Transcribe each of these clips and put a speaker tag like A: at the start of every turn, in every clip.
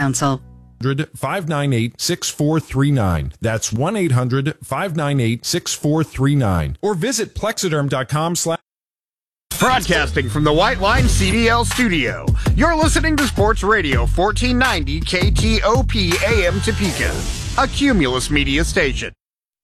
A: Council.
B: 598-6439. That's 1-800-598-6439. Or visit plexiderm.com/.
C: Broadcasting from the White Line CDL studio, you're listening to Sports Radio 1490 KTOP AM Topeka, a Cumulus Media station.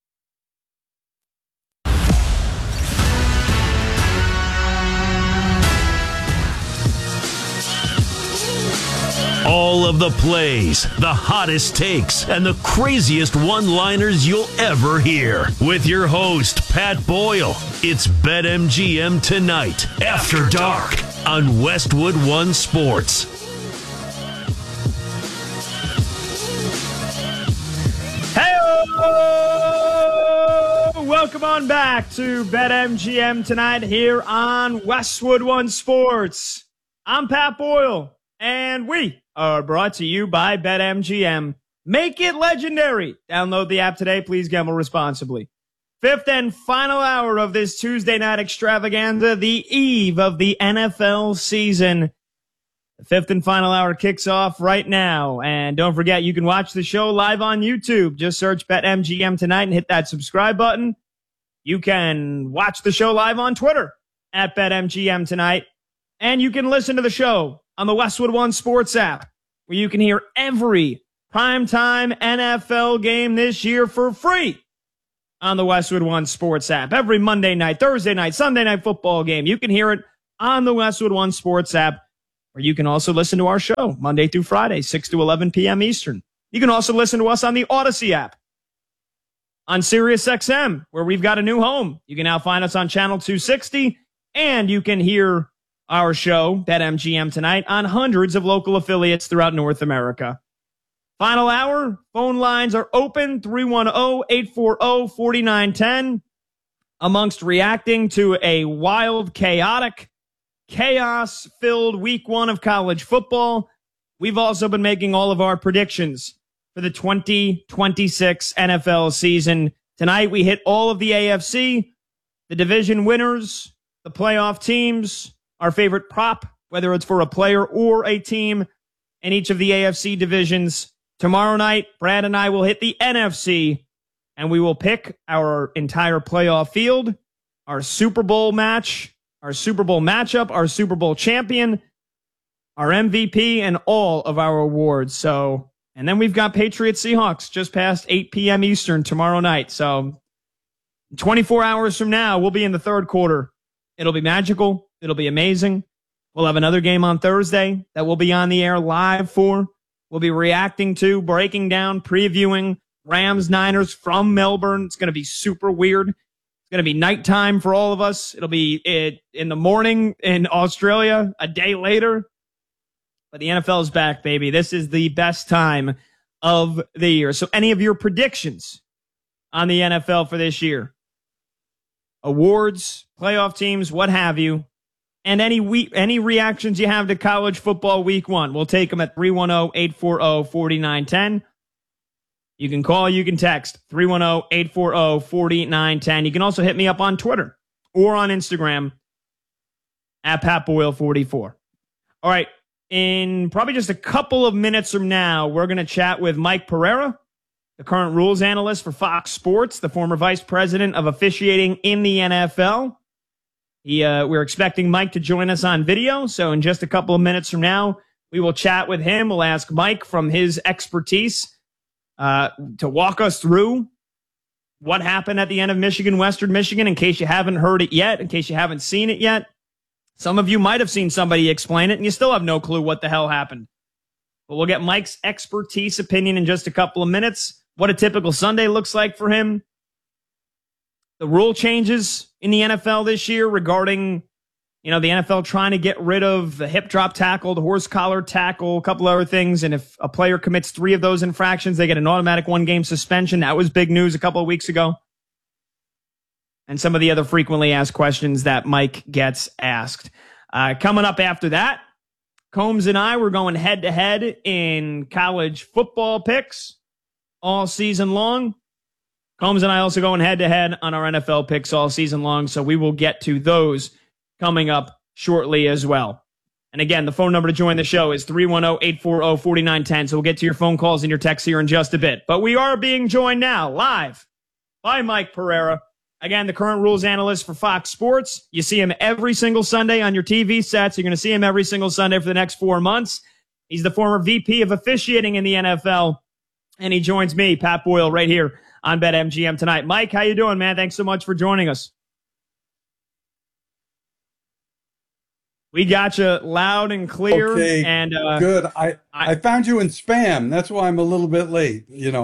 D: All of the plays, the hottest takes, and the craziest one-liners you'll ever hear. With your host, Pat Boyle. It's BetMGM Tonight, After Dark, on Westwood One Sports.
E: Hey-o! Welcome on back to BetMGM Tonight here on Westwood One Sports. I'm Pat Boyle, and we are brought to you by BetMGM. Make it legendary. Download the app today. Please gamble responsibly. Fifth and final hour of this Tuesday night extravaganza, the eve of the NFL season. The fifth and final hour kicks off right now. And don't forget, you can watch the show live on YouTube. Just search BetMGM Tonight and hit that subscribe button. You can watch the show live on Twitter at BetMGM Tonight. And you can listen to the show on the Westwood One Sports app, where you can hear every primetime NFL game this year for free on the Westwood One Sports app. Every Monday night, Thursday night, Sunday night football game, you can hear it on the Westwood One Sports app, where you can also listen to our show Monday through Friday, 6 to 11 p.m. Eastern. You can also listen to us on the Odyssey app, on SiriusXM, where we've got a new home. You can now find us on Channel 260, and you can hear our show, BetMGM Tonight, on hundreds of local affiliates throughout North America. Final hour, phone lines are open, 310-840-4910. Amongst reacting to a wild, chaotic, chaos-filled week one of college football, we've also been making all of our predictions for the 2026 NFL season. Tonight, we hit all of the AFC, the division winners, the playoff teams, our favorite prop, whether it's for a player or a team in each of the AFC divisions. Tomorrow night, Brad and I will hit the NFC, and we will pick our entire playoff field, our Super Bowl match, our Super Bowl matchup, our Super Bowl champion, our MVP, and all of our awards. So, and then we've got Patriots Seahawks just past 8 p.m. Eastern tomorrow night. So 24 hours from now, we'll be in the third quarter. It'll be magical. It'll be amazing. We'll have another game on Thursday that we'll be on the air live for. We'll be reacting to, breaking down, previewing Rams-Niners from Melbourne. It's going to be super weird. It's going to be nighttime for all of us. It'll be in the morning in Australia, a day later. But the NFL is back, baby. This is the best time of the year. So any of your predictions on the NFL for this year? Awards, playoff teams, what have you, and any reactions you have to college football week one, we'll take them at 310-840-4910. You can call, you can text 310-840-4910. You can also hit me up on Twitter or on Instagram at PatBoyle44. All right, in probably just a couple of minutes from now, we're going to chat with Mike Pereira, the current rules analyst for Fox Sports, the former vice president of officiating in the NFL. We're expecting Mike to join us on video, so in just a couple of minutes from now, we will chat with him. We'll ask Mike from his expertise to walk us through what happened at the end of Michigan-Western Michigan, in case you haven't heard it yet, in case you haven't seen it yet. Some of you might have seen somebody explain it, and you still have no clue what the hell happened. But we'll get Mike's expertise opinion in just a couple of minutes. What a typical Sunday looks like for him. The rule changes in the NFL this year regarding, the NFL trying to get rid of the hip drop tackle, the horse collar tackle, a couple other things. And if a player commits 3 of those infractions, they get an automatic 1-game suspension. That was big news a couple of weeks ago. And some of the other frequently asked questions that Mike gets asked. Coming up after that, Combs and I were going head-to-head in college football picks all season long. Combs and I also going head-to-head on our NFL picks all season long, so we will get to those coming up shortly as well. And again, the phone number to join the show is 310-840-4910. So we'll get to your phone calls and your texts here in just a bit. But we are being joined now live by Mike Pereira. Again, the current rules analyst for Fox Sports. You see him every single Sunday on your TV sets. You're going to see him every single Sunday for the next 4 months. He's the former VP of officiating in the NFL. And he joins me, Pat Boyle, right here on BetMGM tonight. Mike, how you doing, man? Thanks so much for joining us. We got you loud and clear.
A: Okay,
E: and
A: good. I found you in spam. That's why I'm a little bit late.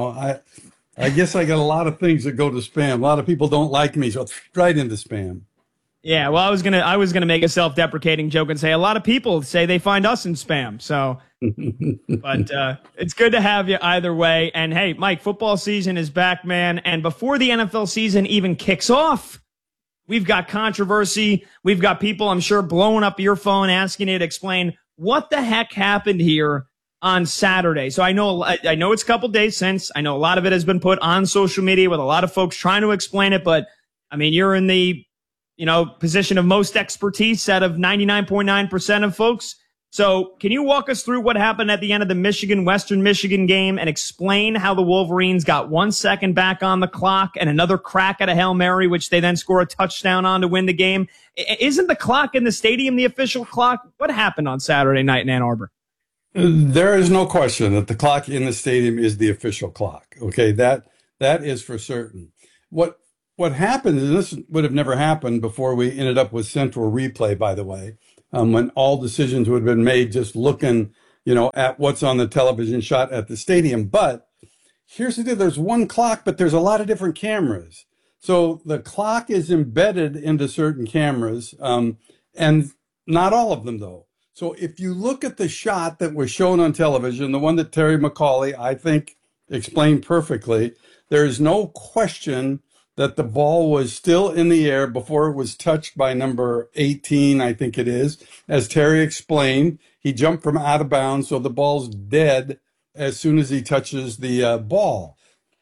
A: I guess I got a lot of things that go to spam. A lot of people don't like me, so it's right into spam.
E: Yeah, well, I was gonna make a self-deprecating joke and say a lot of people say they find us in spam. So, but it's good to have you either way. And hey, Mike, football season is back, man. And before the NFL season even kicks off, we've got controversy. We've got people, I'm sure, blowing up your phone asking you to explain what the heck happened here on Saturday. So I know it's a couple days since. I know a lot of it has been put on social media with a lot of folks trying to explain it. But I mean, you're in the position of most expertise out of 99.9% of folks. So can you walk us through what happened at the end of the Western Michigan game and explain how the Wolverines got 1 second back on the clock and another crack at a Hail Mary, which they then score a touchdown on to win the game? Isn't the clock in the stadium the official clock? What happened on Saturday night in Ann Arbor?
A: There is no question that the clock in the stadium is the official clock. Okay, that is for certain. What happened, and this would have never happened before we ended up with central replay, by the way, when all decisions would have been made just looking, at what's on the television shot at the stadium. But here's the deal. There's one clock, but there's a lot of different cameras. So the clock is embedded into certain cameras, and not all of them, though. So if you look at the shot that was shown on television, the one that Terry McAulay, I think, explained perfectly, there is no question that the ball was still in the air before it was touched by number 18, I think it is. As Terry explained, he jumped from out of bounds, so the ball's dead as soon as he touches the ball.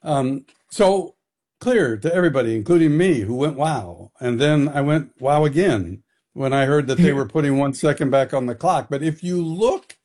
A: So clear to everybody, including me, who went, wow. And then I went, wow, again, when I heard that they were putting 1 second back on the clock. But if you look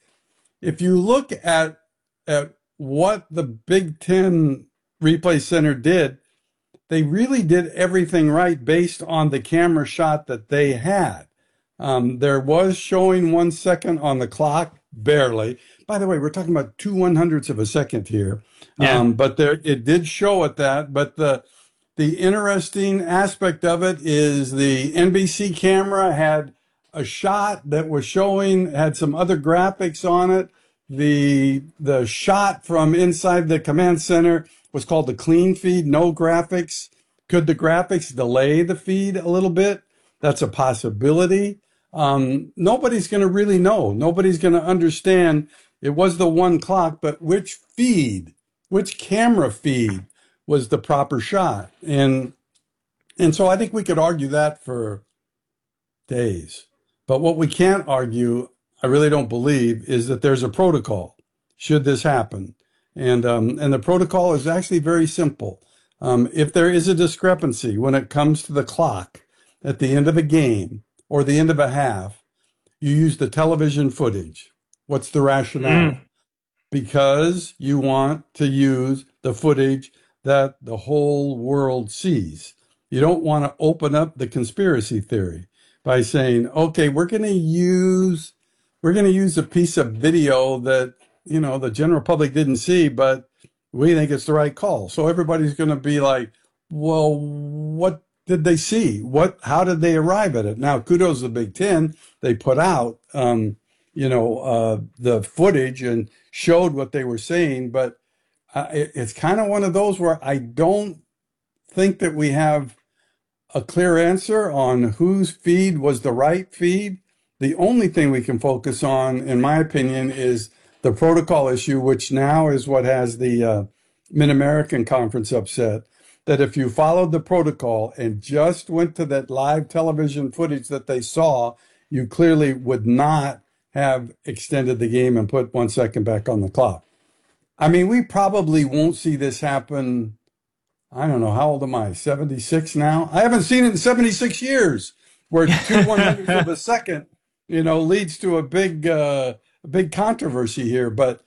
A: at what the Big Ten Replay Center did, they really did everything right based on the camera shot that they had. There was showing 1 second on the clock, barely. By the way, we're talking about 2/100ths of a second here.
E: Yeah.
A: But it did show at that. But the interesting aspect of it is the NBC camera had a shot that was showing, had some other graphics on it. The shot from inside the command center was called the clean feed, no graphics. Could the graphics delay the feed a little bit? That's a possibility. Nobody's going to really know. Nobody's going to understand. It was the one clock, but which camera feed was the proper shot? And so I think we could argue that for days. But what we can't argue, I really don't believe, is that there's a protocol should this happen. And the protocol is actually very simple. If there is a discrepancy when it comes to the clock at the end of a game or the end of a half, you use the television footage. What's the rationale? Because you want to use the footage that the whole world sees. You don't want to open up the conspiracy theory by saying, okay, we're going to use a piece of video that, the general public didn't see, but we think it's the right call. So everybody's going to be like, well, what did they see? How did they arrive at it? Now, kudos to the Big Ten. They put out, the footage and showed what they were saying, but it's kind of one of those where I don't think that we have a clear answer on whose feed was the right feed. The only thing we can focus on, in my opinion, is the protocol issue, which now is what has the Mid-American Conference upset, that if you followed the protocol and just went to that live television footage that they saw, you clearly would not have extended the game and put 1 second back on the clock. I mean, we probably won't see this happen. I don't know. How old am I? 76 now? I haven't seen it in 76 years where 2/100ths of a second leads to a big controversy here. But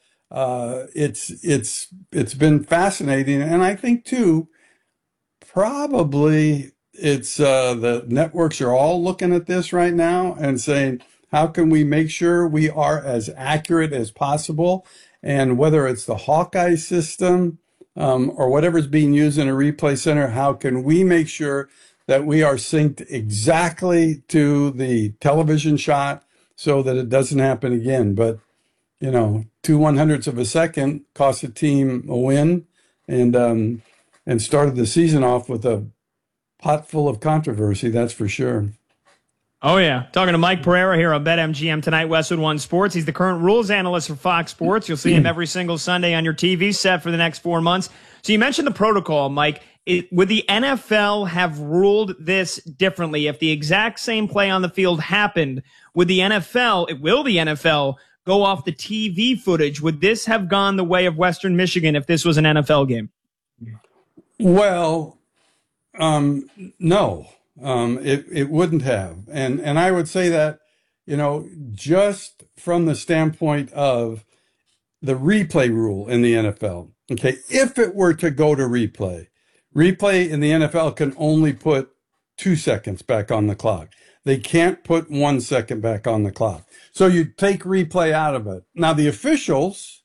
A: it's been fascinating, and I think too, probably it's the networks are all looking at this right now and saying, how can we make sure we are as accurate as possible? And whether it's the Hawkeye system or whatever's being used in a replay center, how can we make sure that we are synced exactly to the television shot so that it doesn't happen again? But, 2/100ths of a second cost a team a win and started the season off with a pot full of controversy, that's for sure.
E: Oh, yeah. Talking to Mike Pereira here on BetMGM tonight, Westwood One Sports. He's the current rules analyst for Fox Sports. You'll see him every single Sunday on your TV set for the next 4 months. So you mentioned the protocol, Mike. Would the NFL have ruled this differently? If the exact same play on the field happened, will the NFL go off the TV footage? Would this have gone the way of Western Michigan if this was an NFL game?
A: Well, no. It wouldn't have. And I would say that, just from the standpoint of the replay rule in the NFL, okay, if it were to go to replay in the NFL can only put 2 seconds back on the clock. They can't put 1 second back on the clock. So you take replay out of it. Now the officials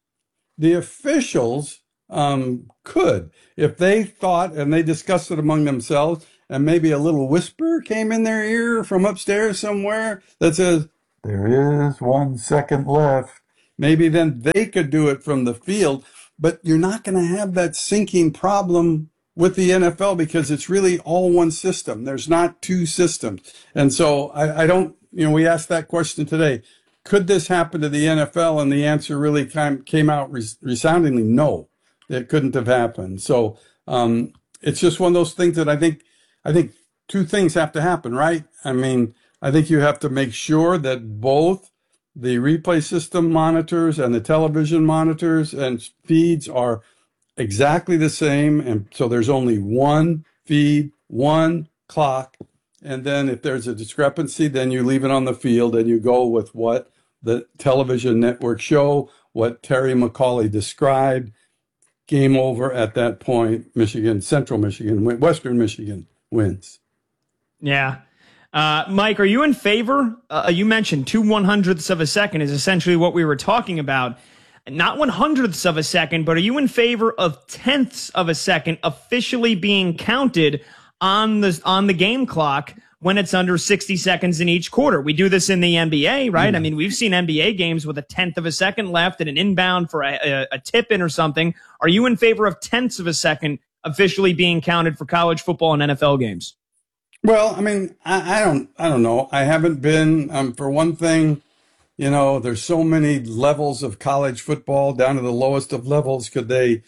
A: could, if they thought and they discussed it among themselves, and maybe a little whisper came in their ear from upstairs somewhere that says, there is 1 second left. Maybe then they could do it from the field, but you're not going to have that syncing problem with the NFL because it's really all one system. There's not two systems. And so I don't, we asked that question today. Could this happen to the NFL? And the answer really came out resoundingly no, it couldn't have happened. So it's just one of those things that I think two things have to happen, right? I mean, I think you have to make sure that both the replay system monitors and the television monitors and feeds are exactly the same. And so there's only one feed, one clock. And then if there's a discrepancy, then you leave it on the field and you go with what the television network show, what Terry McAulay described. Game over at that point. Central Michigan, Western Michigan wins.
E: Yeah. Mike, are you in favor? You mentioned 2/100ths of a second is essentially what we were talking about. Not 100ths of a second, but are you in favor of tenths of a second officially being counted on the game clock when it's under 60 seconds in each quarter? We do this in the NBA, right? I mean, we've seen NBA games with a tenth of a second left and an inbound for a tip-in or something. Are you in favor of tenths of a second officially being counted for college football and NFL games?
A: Well, I mean, I don't know. I haven't been, for one thing, there's so many levels of college football down to the lowest of levels. Could they,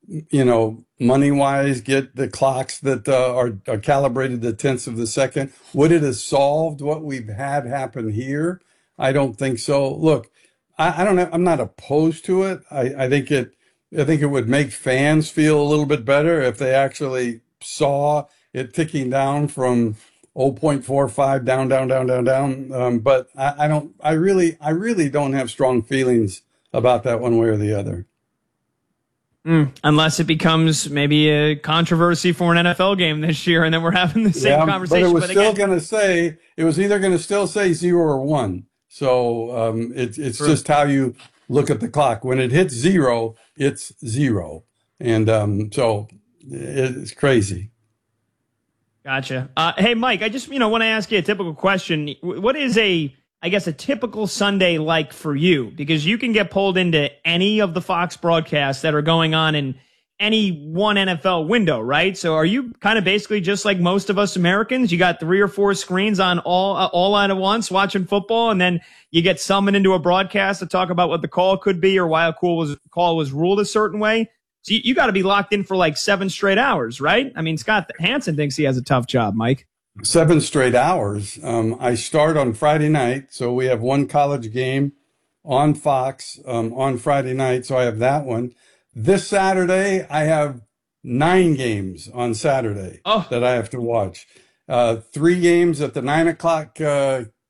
A: money-wise get the clocks that are calibrated to tenths of the second? Would it have solved what we've had happen here? I don't think so. Look, I don't know. I'm not opposed to it. I think it would make fans feel a little bit better if they actually saw it ticking down from 0.45 down. But I really don't have strong feelings about that one way or the other.
E: Unless it becomes maybe a controversy for an NFL game this year, and then we're having the same conversation.
A: But it was either going to still say 0 or 1. So it's just how you look at the clock. When it hits 0, it's 0. And so it's crazy.
E: Gotcha. Hey, Mike, I just want to ask you a typical question. What is a typical Sunday like for you? Because you can get pulled into any of the Fox broadcasts that are going on in any one NFL window, right? So are you kind of basically just like most of us Americans? You got 3 or 4 screens on all at once watching football, and then you get summoned into a broadcast to talk about what the call could be or why a call was ruled a certain way. So you got to be locked in for like 7 straight hours, right? I mean, Scott Hansen thinks he has a tough job, Mike.
A: 7 straight hours. I start on Friday night, so we have one college game on Fox on Friday night, so I have that one. This Saturday, I have 9 games on Saturday that I have to watch. 3 games at the 9 o'clock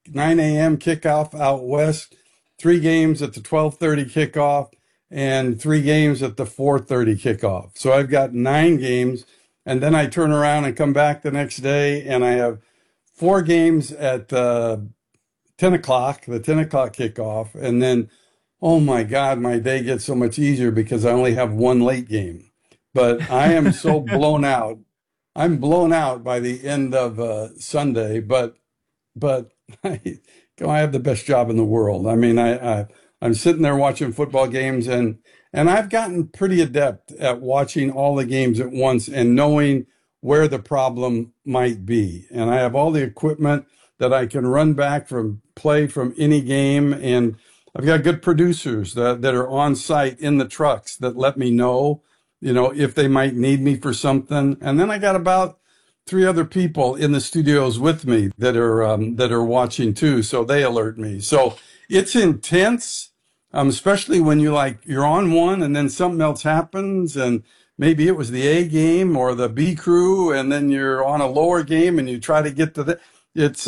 A: 9 a.m. kickoff out west, 3 games at the 12:30 kickoff, and 3 games at the 4:30 kickoff. So I've got 9 games, and then I turn around and come back the next day, and I have 4 games at 10 o'clock, the 10 o'clock kickoff, and then, oh my God, my day gets so much easier because I only have 1 late game. But I am so blown out. I'm blown out by the end of Sunday, but I have the best job in the world. I mean, I'm sitting there watching football games, and I've gotten pretty adept at watching all the games at once and knowing where the problem might be. And I have all the equipment that I can run back from play from any game. And I've got good producers that are on site in the trucks that let me know, if they might need me for something. And then I got about 3 other people in the studios with me that are watching too. So they alert me. So it's intense, especially when you're on one and then something else happens, and maybe it was the A game or the B crew, and then you're on a lower game and you try to get to the. It's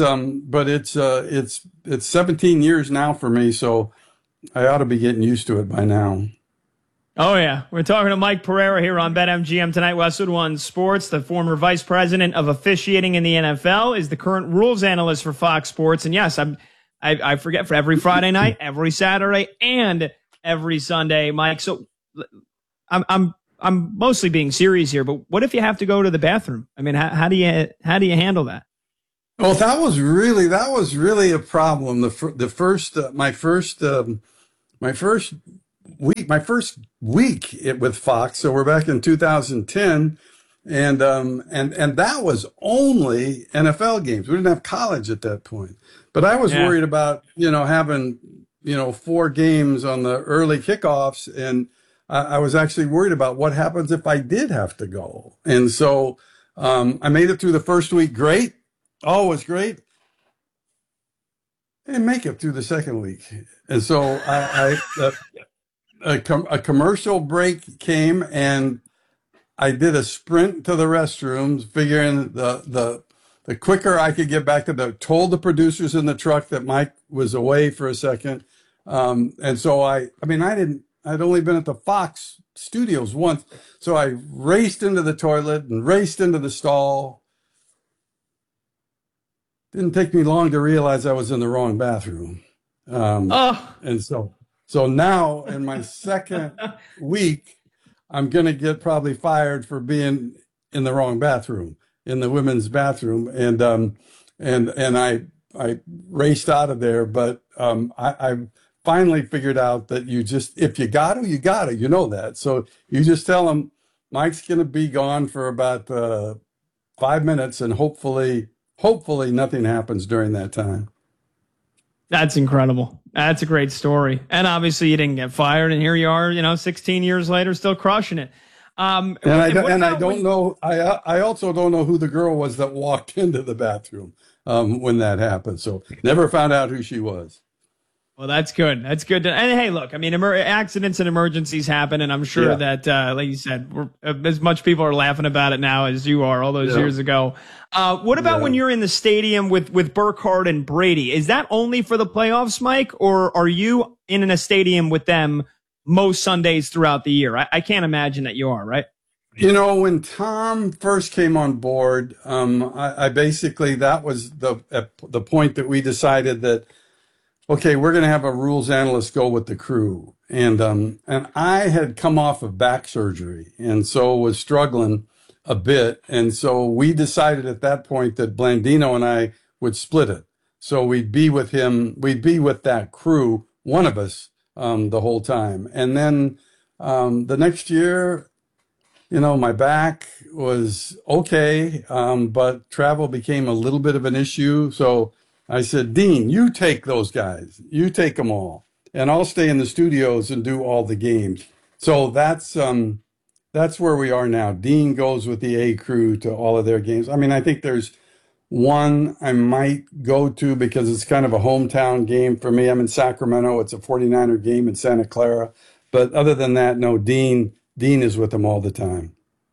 A: 17 years now for me, so I ought to be getting used to it by now.
E: Oh, yeah. We're talking to Mike Pereira here on BetMGM tonight. Westwood One Sports, the former vice president of officiating in the NFL, is the current rules analyst for Fox Sports. And yes, I forget, for every Friday night, every Saturday, and every Sunday, Mike. So I'm mostly being serious here, but what if you have to go to the bathroom? I mean, how do you handle that?
A: Well, that was really a problem. My first week with Fox. So we're back in 2010, and that was only NFL games. We didn't have college at that point. But I was worried about having 4 games on the early kickoffs, and I was actually worried about what happens if I did have to go. And so I made it through the first week great. Oh, it was great. I didn't make it through the second week. And so a commercial break came, and I did a sprint to the restrooms, figuring the quicker I could get back told the producers in the truck that Mike was away for a second. And so I'd only been at the Fox studios once. So I raced into the toilet and raced into the stall. Didn't take me long to realize I was in the wrong bathroom. And so now in my second week, I'm going to get probably fired for being in the wrong bathroom, in the women's bathroom. And I raced out of there, but I finally figured out that if you got to, you know that. So you just tell them Mike's going to be gone for about 5 minutes, and hopefully nothing happens during that time.
E: That's incredible. That's a great story. And obviously you didn't get fired, and here you are, 16 years later, still crushing it. I don't know. I also don't know who the girl was that walked into the bathroom when that happened. So never found out who she was. Well, that's good. That's good. And hey, look, accidents and emergencies happen, and I'm sure that, like you said, as much people are laughing about it now as you are all those years ago. What about when you're in the stadium with Burkhardt and Brady? Is that only for the playoffs, Mike, or are you in a stadium with them most Sundays throughout the year? I can't imagine that you are, right?
A: When Tom first came on board, I basically, that was the point that we decided that, okay, we're going to have a rules analyst go with the crew. And I had come off of back surgery, and so was struggling a bit. And so we decided at that point that Blandino and I would split it. So we'd be with that crew, one of us, the whole time. And then the next year, my back was okay, but travel became a little bit of an issue. So I said, Dean, you take those guys. You take them all. And I'll stay in the studios and do all the games. So that's where we are now. Dean goes with the A crew to all of their games. I think there's one I might go to because it's kind of a hometown game for me. I'm in Sacramento. It's a 49er game in Santa Clara. But other than that, no, Dean is with them all the time.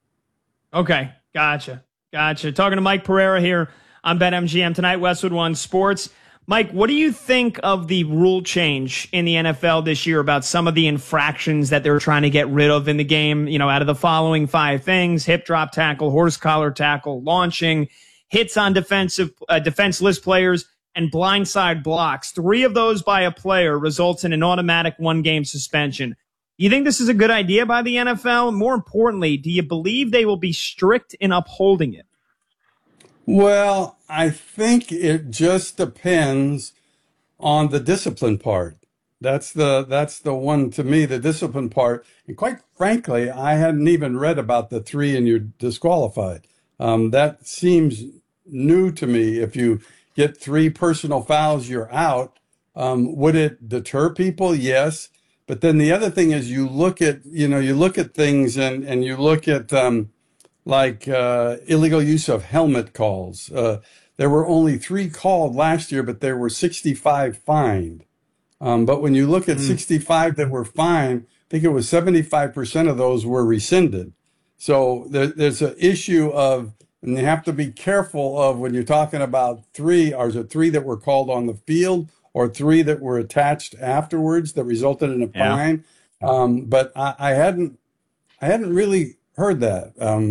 E: Okay, gotcha. Talking to Mike Pereira here on BetMGM tonight, Westwood One Sports. Mike, what do you think of the rule change in the NFL this year about some of the infractions that they're trying to get rid of in the game? You know, out of the following 5 things: hip drop tackle, horse collar tackle, launching, hits on defenseless players, and blindside blocks. 3 of those by a player results in an automatic 1-game suspension. You think this is a good idea by the NFL? More importantly, do you believe they will be strict in upholding it?
A: Well, I think it just depends on the discipline part. That's the one, to me, the discipline part. And quite frankly, I hadn't even read about the 3 and you're disqualified. That seems new to me. If you get 3 personal fouls, you're out. Would it deter people? Yes. But then the other thing is you look at things and you look at illegal use of helmet calls. There were only 3 called last year, but there were 65 fined. But when you look at 65 that were fined, I think it was 75% of those were rescinded. So there's an issue of, and you have to be careful of when you're talking about 3, or is it 3 that were called on the field or 3 that were attached afterwards that resulted in a fine. But I hadn't really heard that.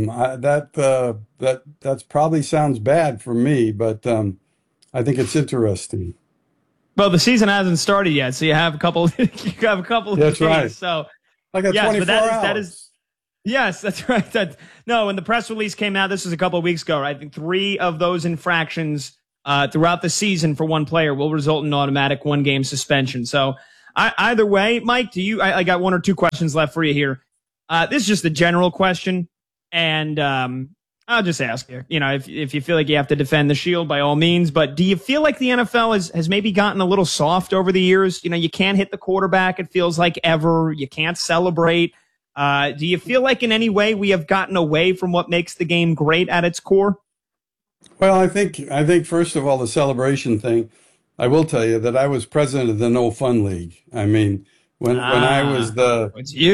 A: That's probably sounds bad for me, but I think it's interesting.
E: Well, the season hasn't started yet, so you have a couple. Of
A: That's
E: days,
A: right.
E: So
A: like a 24 hours.
E: That is. Yes, that's right. No, when the press release came out, this was a couple of weeks ago, right? I think 3 of those infractions throughout the season for one player will result in an automatic 1-game suspension. So either way, Mike, I got 1 or 2 questions left for you here. This is just a general question, and I'll just ask you, if you feel like you have to defend the shield, by all means, but do you feel like the NFL has maybe gotten a little soft over the years? You can't hit the quarterback, it feels like, ever. You can't celebrate. Do you feel like in any way we have gotten away from what makes the game great at its core?
A: Well, I think first of all, the celebration thing, I will tell you that I was president of the No Fun League. I mean, when I was the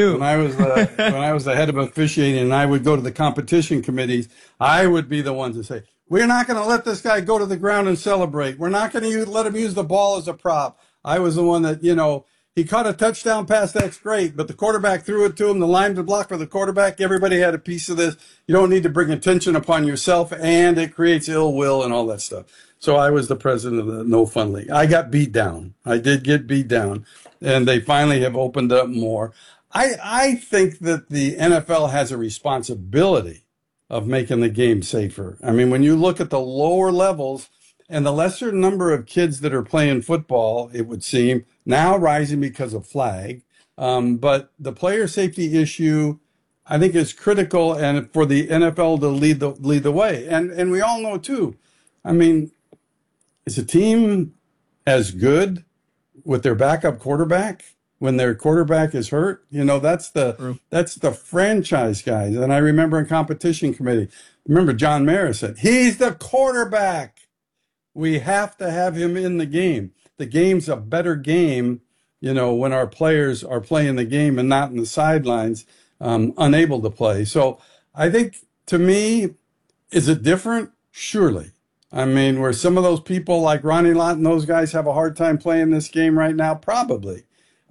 A: head of officiating and I would go to the competition committees, I would be the one to say, we're not going to let this guy go to the ground and celebrate. We're not going to let him use the ball as a prop. I was the one that, he caught a touchdown pass, that's great, but the quarterback threw it to him, the lineman blocked for the quarterback, everybody had a piece of this. You don't need to bring attention upon yourself, and it creates ill will and all that stuff. So I was the president of the No Fun League. I got beat down. I did get beat down, and they finally have opened up more. I think that the NFL has a responsibility of making the game safer. I mean, when you look at the lower levels and the lesser number of kids that are playing football, it would seem, now rising because of flag. But the player safety issue, I think, is critical, and for the NFL to lead the way. And we all know, too, I mean, is a team as good with their backup quarterback when their quarterback is hurt? That's the franchise guys. And I remember in competition committee, John Mara said, he's the quarterback. We have to have him in the game. The game's a better game, when our players are playing the game and not in the sidelines, unable to play. So I think, to me, is it different? Surely. I mean, where some of those people like Ronnie Lott and those guys have a hard time playing this game right now, probably.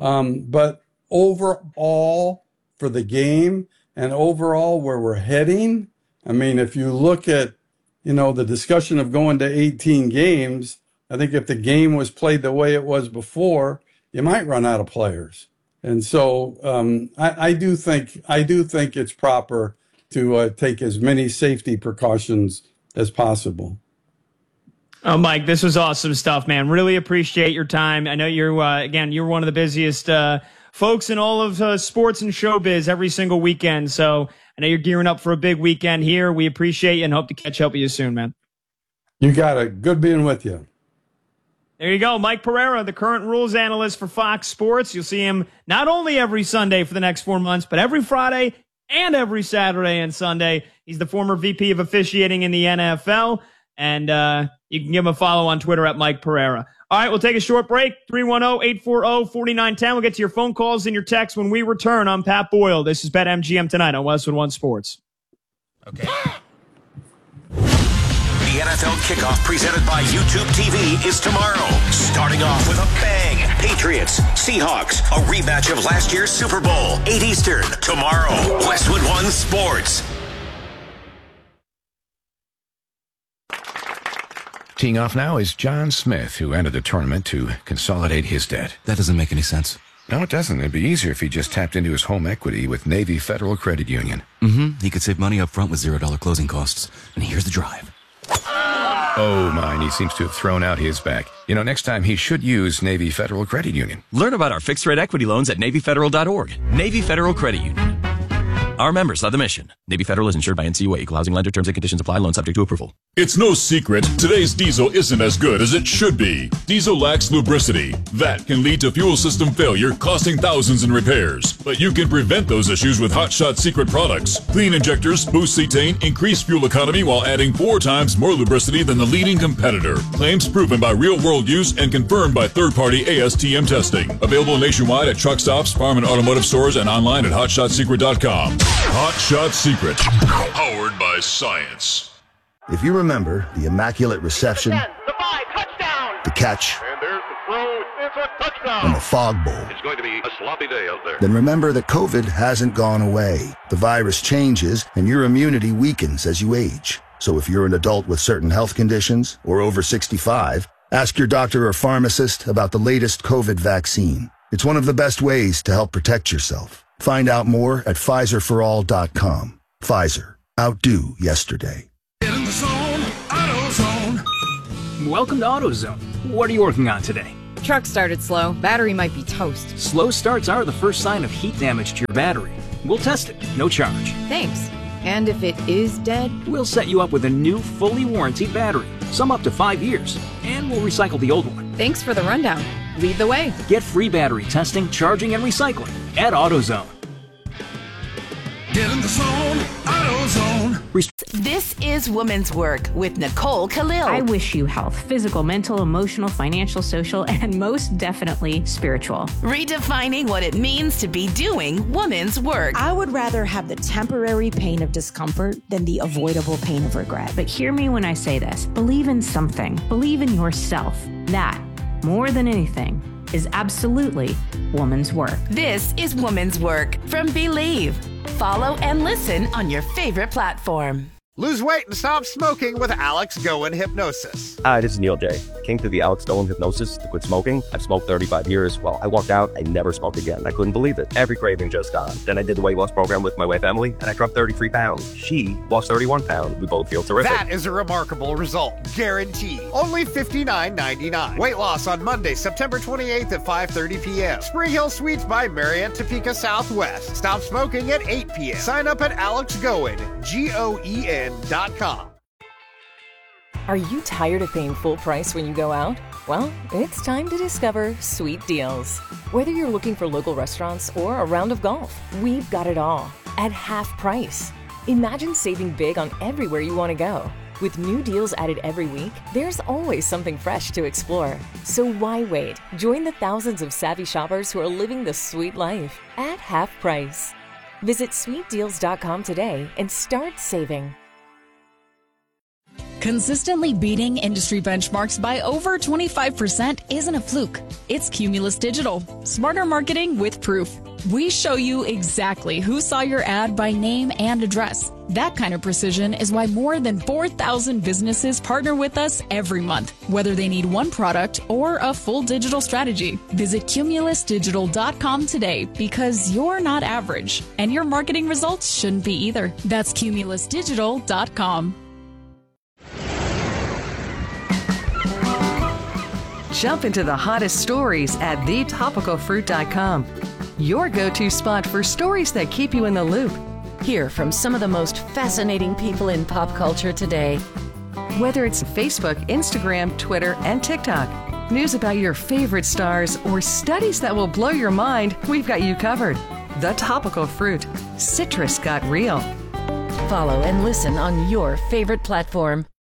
A: But overall, for the game and overall where we're heading, I mean, if you look at, the discussion of going to 18 games, I think if the game was played the way it was before, you might run out of players. And so I do think it's proper to take as many safety precautions as possible.
E: Oh, Mike, this was awesome stuff, man. Really appreciate your time. I know you're one of the busiest folks in all of sports and showbiz every single weekend. So I know you're gearing up for a big weekend here. We appreciate you and hope to catch up with you soon, man.
A: You got it. Good being with you.
E: There you go. Mike Pereira, the current rules analyst for Fox Sports. You'll see him not only every Sunday for the next 4 months, but every Friday and every Saturday and Sunday. He's the former VP of officiating in the NFL. And you can give him a follow on Twitter at Mike Pereira. All right, we'll take a short break. 310-840-4910. We'll get to your phone calls and your texts when we return. I'm Pat Boyle. This is BetMGM Tonight on Westwood One Sports.
F: Okay. The NFL kickoff presented by YouTube TV is tomorrow. Starting off with a bang. Patriots, Seahawks, a rematch of last year's Super Bowl. 8 Eastern, tomorrow. Westwood One Sports.
G: Teeing off now is John Smith, who entered the tournament to consolidate his debt.
H: That doesn't make any sense.
G: No, it doesn't. It'd be easier if he just tapped into his home equity with Navy Federal Credit Union.
H: Mm-hmm. He could save money up front with $0 closing costs. And here's the drive.
G: Oh, mine. He seems to have thrown out his back. You know, next time he should use Navy Federal Credit Union.
I: Learn about our fixed-rate equity loans at NavyFederal.org. Navy Federal Credit Union. Our members are the mission. Navy Federal is insured by NCUA. Equal housing lender. Terms and conditions apply. Loan subject to approval.
J: It's no secret, today's diesel isn't as good as it should be. Diesel lacks lubricity. That can lead to fuel system failure, costing thousands in repairs. But you can prevent those issues with Hot Shot Secret products. Clean injectors, boost cetane, increase fuel economy while adding 4 times more lubricity than the leading competitor. Claims proven by real-world use and confirmed by third-party ASTM testing. Available nationwide at truck stops, farm and automotive stores, and online at HotShotSecret.com. Hot Shot Secret. Powered by science.
K: If you remember the immaculate reception, the catch,
L: and there's the throw, it's a touchdown,
K: and the fog bowl,
L: it's going to be a sloppy day out there.
K: Then remember that COVID hasn't gone away. The virus changes, and your immunity weakens as you age. So if you're an adult with certain health conditions or over 65, ask your doctor or pharmacist about the latest COVID vaccine. It's one of the best ways to help protect yourself. Find out more at PfizerForAll.com. Pfizer. Outdo yesterday.
M: Get in the zone, AutoZone. Welcome to AutoZone. What are you working on today?
N: Truck started slow. Battery might be toast.
M: Slow starts are the first sign of heat damage to your battery. We'll test it. No charge.
N: Thanks. And if it is dead?
M: We'll set you up with a new, fully warranted battery. Some up to 5 years. And we'll recycle the old one.
N: Thanks for the rundown. Lead the way.
M: Get free battery testing, charging, and recycling at AutoZone.
O: Get in the zone, AutoZone. This is Women's Work with Nicole Khalil.
P: I wish you health, physical, mental, emotional, financial, social, and most definitely spiritual.
O: Redefining what it means to be doing women's work.
Q: I would rather have the temporary pain of discomfort than the avoidable pain of regret.
P: But hear me when I say this. Believe in something. Believe in yourself. That, more than anything, is absolutely woman's work.
O: This is Woman's Work from Believe. Follow and listen on your favorite platform.
C: Lose weight and stop smoking with Alex Goen Hypnosis.
R: Hi, this is Neil J. I came through the Alex Goen Hypnosis to quit smoking. I've smoked 35 years. Well, I walked out, I never smoked again. I couldn't believe it. Every craving just gone. Then I did the weight loss program with my wife, Emily, and I dropped 33 pounds. She lost 31 pounds. We both feel terrific.
C: That is a remarkable result. Guaranteed. Only $59.99. Weight loss on Monday, September 28th at 5:30 p.m. Spring Hill Suites by Marriott, Topeka Southwest. Stop smoking at 8 p.m. Sign up at AlexGoen, GOEN.com.
S: Are you tired of paying full price when you go out? Well, it's time to discover Sweet Deals. Whether you're looking for local restaurants or a round of golf, we've got it all at half price. Imagine saving big on everywhere you want to go. With new deals added every week, there's always something fresh to explore. So why wait? Join the thousands of savvy shoppers who are living the sweet life at half price. Visit sweetdeals.com today and start saving.
T: Consistently beating industry benchmarks by over 25% isn't a fluke. It's Cumulus Digital. Smarter marketing with proof. We show you exactly who saw your ad by name and address. That kind of precision is why more than 4,000 businesses partner with us every month, whether they need one product or a full digital strategy. Visit cumulusdigital.com today because you're not average, and your marketing results shouldn't be either. That's cumulusdigital.com.
U: Jump into the hottest stories at thetopicalfruit.com. Your go-to spot for stories that keep you in the loop. Hear from some of the most fascinating people in pop culture today. Whether it's Facebook, Instagram, Twitter, and TikTok, news about your favorite stars, or studies that will blow your mind, we've got you covered. The Topical Fruit. Citrus got real.
O: Follow and listen on your favorite platform.